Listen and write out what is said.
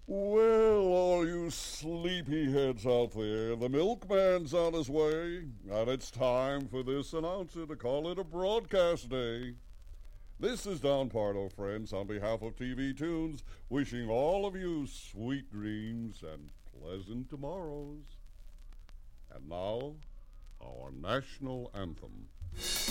Well, all you sleepyheads out there, the milkman's on his way, and it's time for this announcer to call it a broadcast day. This is Don Pardo, friends, on behalf of TV Tunes, wishing all of you sweet dreams and pleasant tomorrows. And now, our national anthem.